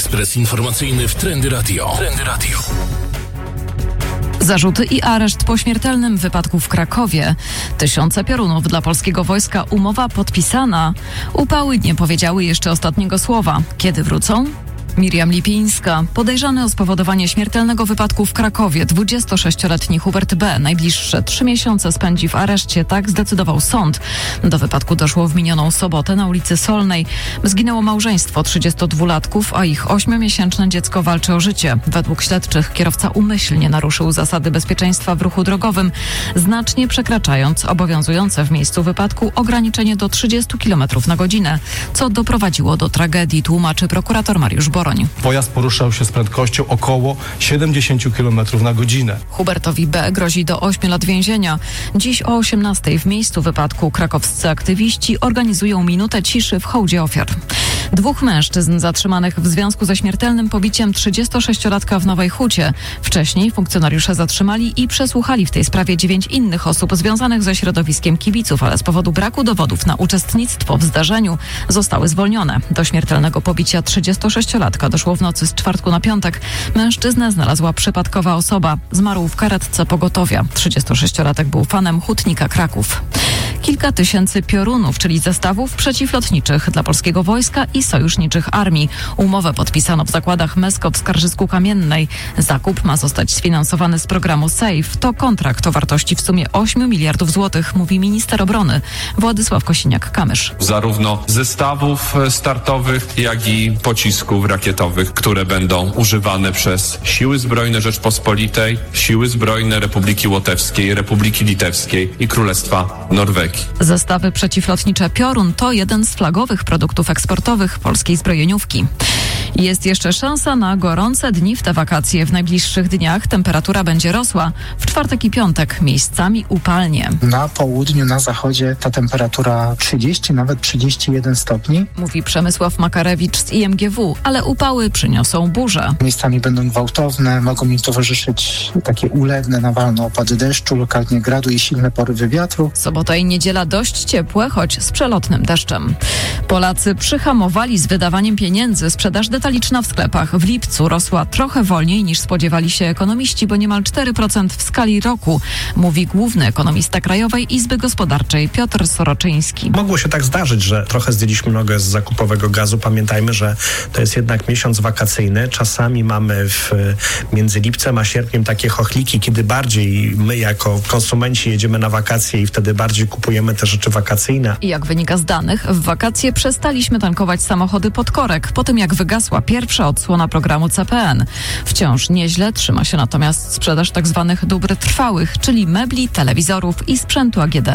Ekspres informacyjny w Trendy Radio. Trendy Radio. Zarzuty i areszt po śmiertelnym wypadku w Krakowie. Tysiące piorunów dla polskiego wojska. Umowa podpisana. Upały nie powiedziały jeszcze ostatniego słowa. Kiedy wrócą? Miriam Lipińska. Podejrzany o spowodowanie śmiertelnego wypadku w Krakowie 26-letni Hubert B. najbliższe 3 miesiące spędzi w areszcie, tak zdecydował sąd. Do wypadku doszło w minioną sobotę na ulicy Solnej. Zginęło małżeństwo 32-latków, a ich 8-miesięczne dziecko walczy o życie. Według śledczych kierowca umyślnie naruszył zasady bezpieczeństwa w ruchu drogowym, znacznie przekraczając obowiązujące w miejscu wypadku ograniczenie do 30 km na godzinę, co doprowadziło do tragedii, tłumaczy prokurator Mariusz Boroń. Pojazd poruszał się z prędkością około 70 km na godzinę. Hubertowi B. grozi do 8 lat więzienia. Dziś o 18:00 w miejscu wypadku krakowscy aktywiści organizują minutę ciszy w hołdzie ofiar. 2 mężczyzn zatrzymanych w związku ze śmiertelnym pobiciem 36-latka w Nowej Hucie. Wcześniej funkcjonariusze zatrzymali i przesłuchali w tej sprawie 9 innych osób związanych ze środowiskiem kibiców, ale z powodu braku dowodów na uczestnictwo w zdarzeniu zostały zwolnione. Do śmiertelnego pobicia 36-latka doszło w nocy z czwartku na piątek. Mężczyznę znalazła przypadkowa osoba. Zmarł w karetce pogotowia. 36-latek był fanem Hutnika Kraków. Kilka tysięcy piorunów, czyli zestawów przeciwlotniczych dla polskiego wojska i sojuszniczych armii. Umowę podpisano w zakładach Meskop w Skarżysku-Kamiennej. Zakup ma zostać sfinansowany z programu SAFE. To kontrakt o wartości w sumie 8 miliardów złotych, mówi minister obrony Władysław Kosiniak-Kamysz. Zarówno zestawów startowych, jak i pocisków rakietowych, które będą używane przez Siły Zbrojne Rzeczpospolitej, Siły Zbrojne Republiki Łotewskiej, Republiki Litewskiej i Królestwa Norwegii. Zestawy przeciwlotnicze Piorun to jeden z flagowych produktów eksportowych polskiej zbrojeniówki. Jest jeszcze szansa na gorące dni w te wakacje. W najbliższych dniach temperatura będzie rosła. W czwartek i piątek miejscami upalnie. Na południu, na zachodzie ta temperatura 30, nawet 31 stopni. Mówi Przemysław Makarewicz z IMGW, ale upały przyniosą burze. Miejscami będą gwałtowne, mogą im towarzyszyć takie ulewne, nawalne opady deszczu, lokalnie gradu i silne porywy wiatru. Sobota i niedziela dość ciepłe, choć z przelotnym deszczem. Polacy przyhamowali z wydawaniem pieniędzy. Sprzedaż detaliczna w sklepach w lipcu rosła trochę wolniej niż spodziewali się ekonomiści, bo niemal 4% w skali roku, mówi główny ekonomista Krajowej Izby Gospodarczej Piotr Soroczyński. Mogło się tak zdarzyć, że trochę zdjęliśmy nogę z zakupowego gazu. Pamiętajmy, że to jest jednak miesiąc wakacyjny. Czasami mamy między lipcem a sierpniem takie chochliki, kiedy bardziej my jako konsumenci jedziemy na wakacje i wtedy bardziej kupujemy te rzeczy wakacyjne. I jak wynika z danych, w wakacje przestaliśmy tankować samochody pod korek, po tym jak wygasła pierwsza odsłona programu CPN. Wciąż nieźle trzyma się natomiast sprzedaż tzw. dóbr trwałych, czyli mebli, telewizorów i sprzętu AGD.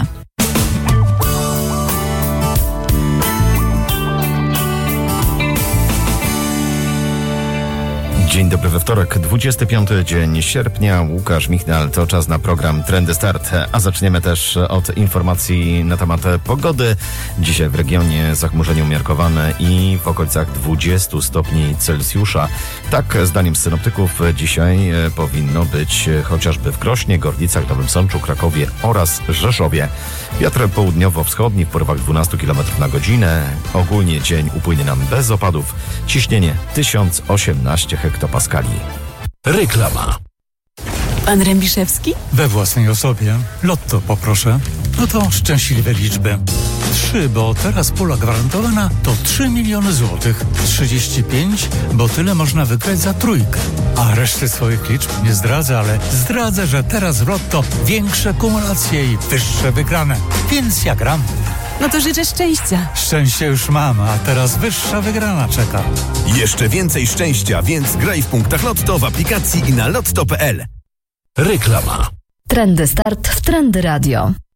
Dzień dobry we wtorek, 25 dzień sierpnia. Łukasz Michnal, to czas na program Trendy Start. A zaczniemy też od informacji na temat pogody. Dzisiaj w regionie zachmurzenie umiarkowane i w okolicach 20 stopni Celsjusza. Tak, zdaniem synoptyków, dzisiaj powinno być chociażby w Krośnie, Gorlicach, Nowym Sączu, Krakowie oraz Rzeszowie. Wiatr południowo-wschodni w porywach 12 km na godzinę. Ogólnie dzień upłynie nam bez opadów. Ciśnienie 1018 hektopaskali. Reklama. Pan Rębiszewski? We własnej osobie. Lotto poproszę. No to szczęśliwe liczby. 3, bo teraz pula gwarantowana to 3 miliony złotych. 35, bo tyle można wygrać za trójkę. A reszty swoich liczb nie zdradzę, ale zdradzę, że teraz w Lotto większe kumulacje i wyższe wygrane. Więc ja gram. No to życzę szczęścia. Szczęście już mam, a teraz wyższa wygrana czeka. Jeszcze więcej szczęścia, więc graj w punktach Lotto w aplikacji i na lotto.pl. Reklama. Trendy Start w Trendy Radio.